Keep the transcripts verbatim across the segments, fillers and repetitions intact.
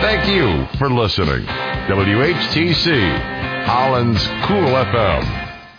Thank you for listening. W H T C, Holland's Cool F M.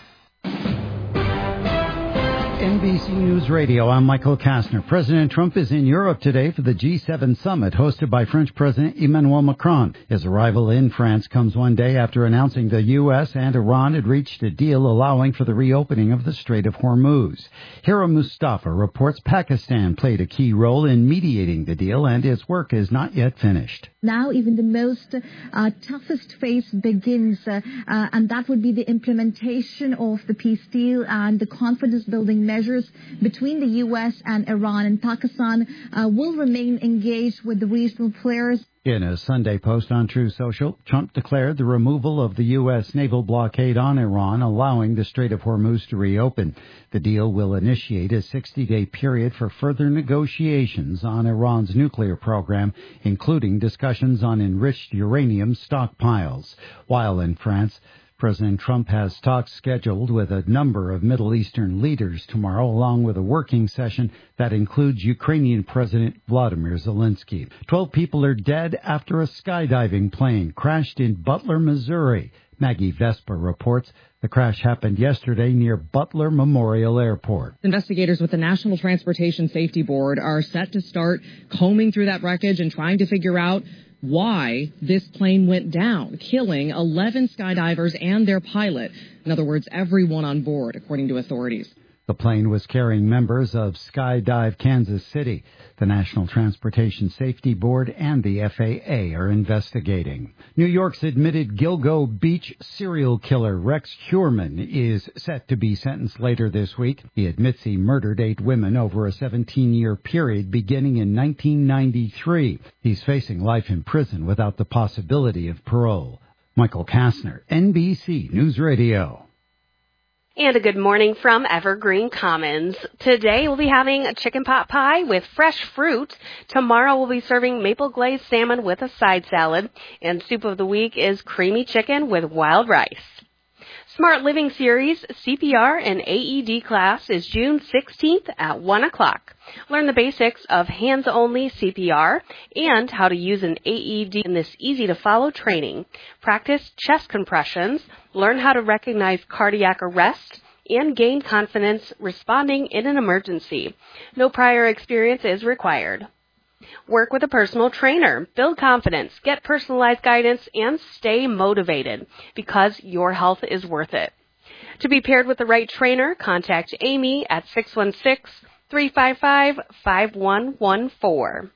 N B C News Radio, I'm Michael Kastner. President Trump is in Europe today for the G seven summit hosted by French President Emmanuel Macron. His arrival in France comes one day after announcing the U S and Iran had reached a deal allowing for the reopening of the Strait of Hormuz. Hira Mustafa reports Pakistan played a key role in mediating the deal and its work is not yet finished. Now even the most uh, toughest phase begins, uh, uh, and that would be the implementation of the peace deal and the confidence-building measures between the U S and Iran. And Pakistan uh, will remain engaged with the regional players. In a Sunday post on Truth Social, Trump declared the removal of the U S naval blockade on Iran, allowing the Strait of Hormuz to reopen. The deal will initiate a sixty-day period for further negotiations on Iran's nuclear program, including discussions on enriched uranium stockpiles. While in France, President Trump has talks scheduled with a number of Middle Eastern leaders tomorrow, along with a working session that includes Ukrainian President Vladimir Zelensky. Twelve people are dead after a skydiving plane crashed in Butler, Missouri. Maggie Vespa reports the crash happened yesterday near Butler Memorial Airport. Investigators with the National Transportation Safety Board are set to start combing through that wreckage and trying to figure out why this plane went down, killing eleven skydivers and their pilot. In other words, everyone on board, according to authorities. The plane was carrying members of Skydive Kansas City. The National Transportation Safety Board and the F A A are investigating. New York's admitted Gilgo Beach serial killer Rex Heuermann is set to be sentenced later this week. He admits he murdered eight women over a seventeen-year period beginning in nineteen ninety-three. He's facing life in prison without the possibility of parole. Michael Kastner, N B C News Radio. And a good morning from Evergreen Commons. Today we'll be having a chicken pot pie with fresh fruit. Tomorrow we'll be serving maple glazed salmon with a side salad. And soup of the week is creamy chicken with wild rice. Smart Living Series C P R and A E D class is June sixteenth at one o'clock. Learn the basics of hands-only C P R and how to use an A E D in this easy-to-follow training. Practice chest compressions, learn how to recognize cardiac arrest, and gain confidence responding in an emergency. No prior experience is required. Work with a personal trainer, build confidence, get personalized guidance, and stay motivated because your health is worth it. To be paired with the right trainer, contact Amy at six one six, three five five, five one one four.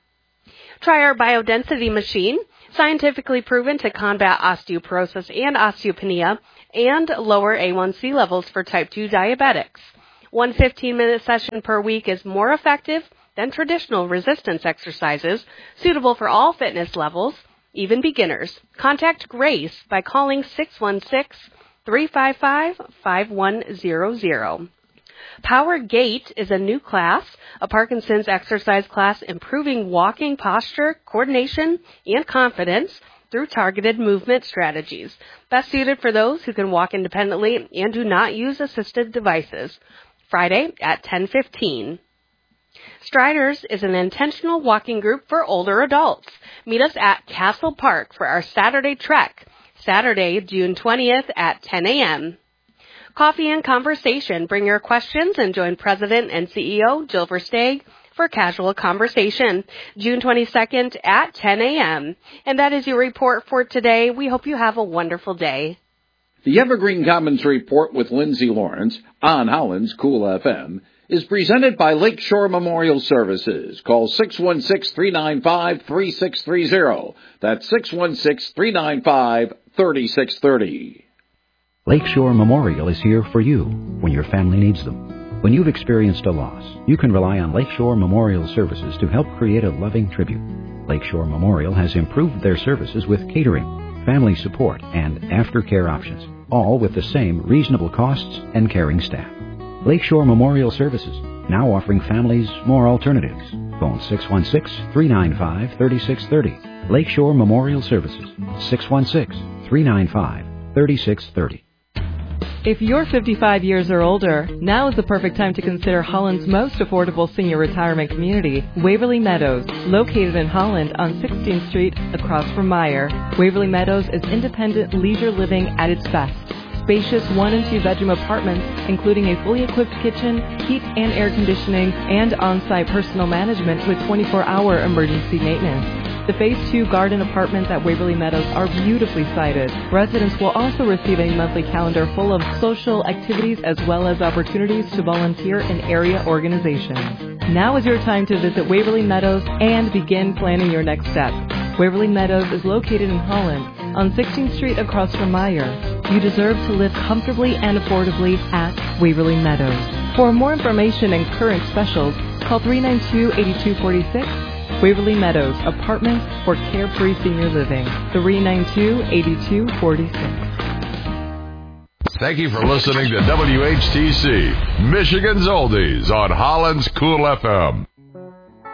Try our biodensity machine, scientifically proven to combat osteoporosis and osteopenia and lower A one C levels for type two diabetics. One fifteen-minute session per week is more effective than traditional resistance exercises, suitable for all fitness levels, even beginners. Contact Grace by calling six one six, three five five, five one zero zero. Power Gait is a new class, a Parkinson's exercise class improving walking posture, coordination, and confidence through targeted movement strategies. Best suited for those who can walk independently and do not use assisted devices. Friday at ten fifteen. Striders is an intentional walking group for older adults. Meet us at Castle Park for our Saturday trek, Saturday, June twentieth at ten a.m. Coffee and conversation. Bring your questions and join President and C E O Jill Versteeg for casual conversation, June twenty-second at ten a.m. And that is your report for today. We hope you have a wonderful day. The Evergreen Commons Report with Lindsay Lawrence on Holland's Cool F M is presented by Lakeshore Memorial Services. Call six one six, three nine five, three six three zero. That's six one six, three nine five, three six three zero. Lakeshore Memorial is here for you when your family needs them. When you've experienced a loss, you can rely on Lakeshore Memorial Services to help create a loving tribute. Lakeshore Memorial has improved their services with catering, family support, and aftercare options, all with the same reasonable costs and caring staff. Lakeshore Memorial Services, now offering families more alternatives. Phone six one six, three nine five, three six three zero. Lakeshore Memorial Services, six one six, three nine five, three six three zero. If you're fifty-five years or older, now is the perfect time to consider Holland's most affordable senior retirement community, Waverly Meadows, located in Holland on sixteenth Street across from Meyer. Waverly Meadows is independent leisure living at its best. Spacious one and two bedroom apartments, including a fully equipped kitchen, heat and air conditioning, and on-site personal management with twenty-four hour emergency maintenance. The Phase two garden apartments at Waverly Meadows are beautifully sited. Residents will also receive a monthly calendar full of social activities as well as opportunities to volunteer in area organizations. Now is your time to visit Waverly Meadows and begin planning your next step. Waverly Meadows is located in Holland on sixteenth Street across from Meyer. You deserve to live comfortably and affordably at Waverly Meadows. For more information and current specials, call three nine two, eight two four six. Waverly Meadows, apartments for carefree senior living. three nine two, eight two four six. Thank you for listening to W H T C, Michigan's Oldies on Holland's Cool F M.